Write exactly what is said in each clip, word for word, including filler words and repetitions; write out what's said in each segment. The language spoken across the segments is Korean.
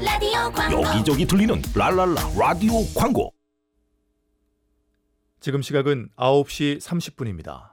라디오 광고. 여기저기 들리는 랄랄라 라디오 광고. 지금 시각은 아홉 시 삼십 분입니다.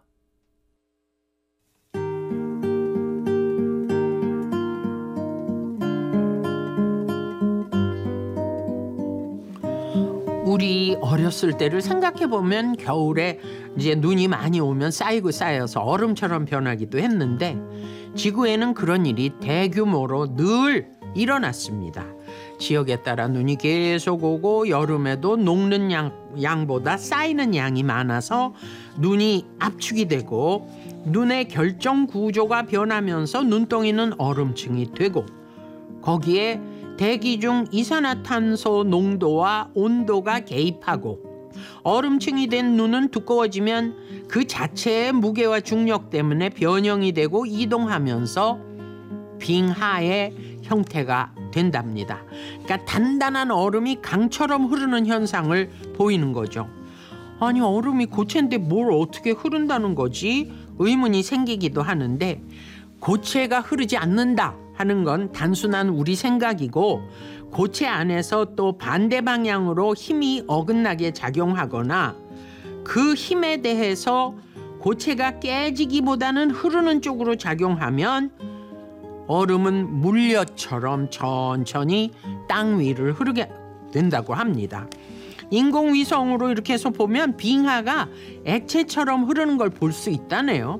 우리 어렸을 때를 생각해보면 겨울에 이제 눈이 많이 오면 쌓이고 쌓여서 얼음처럼 변하기도 했는데 지구에는 그런 일이 대규모로 늘 일어났습니다. 지역에 따라 눈이 계속 오고 여름에도 녹는 양, 양보다 쌓이는 양이 많아서 눈이 압축이 되고 눈의 결정 구조가 변하면서 눈덩이는 얼음층이 되고 거기에 대기 중 이산화탄소 농도와 온도가 개입하고 얼음층이 된 눈은 두꺼워지면 그 자체의 무게와 중력 때문에 변형이 되고 이동하면서 빙하의 형태가 된답니다. 그러니까 단단한 얼음이 강처럼 흐르는 현상을 보이는 거죠. 아니 얼음이 고체인데 뭘 어떻게 흐른다는 거지? 의문이 생기기도 하는데 고체가 흐르지 않는다 하는 건 단순한 우리 생각이고 고체 안에서 또 반대 방향으로 힘이 어긋나게 작용하거나 그 힘에 대해서 고체가 깨지기보다는 흐르는 쪽으로 작용하면 얼음은 물엿처럼 천천히 땅 위를 흐르게 된다고 합니다. 인공위성으로 이렇게 해서 보면 빙하가 액체처럼 흐르는 걸 볼 수 있다네요.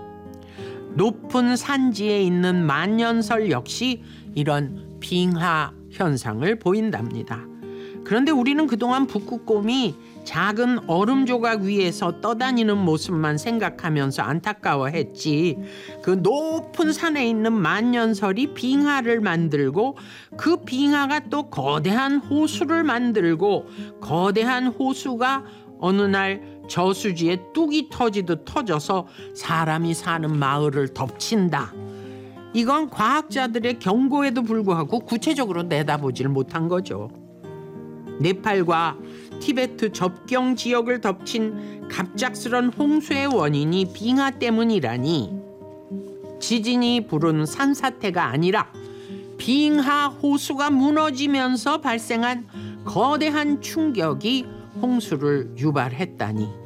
높은 산지에 있는 만년설 역시 이런 빙하 현상을 보인답니다. 그런데 우리는 그동안 북극곰이 작은 얼음 조각 위에서 떠다니는 모습만 생각하면서 안타까워했지 그 높은 산에 있는 만년설이 빙하를 만들고 그 빙하가 또 거대한 호수를 만들고 거대한 호수가 어느 날 저수지에 뚝이 터지듯 터져서 사람이 사는 마을을 덮친다. 이건 과학자들의 경고에도 불구하고 구체적으로 내다보질 못한 거죠. 네팔과 티베트 접경 지역을 덮친 갑작스런 홍수의 원인이 빙하 때문이라니 지진이 부른 산사태가 아니라 빙하 호수가 무너지면서 발생한 거대한 충격이 홍수를 유발했다니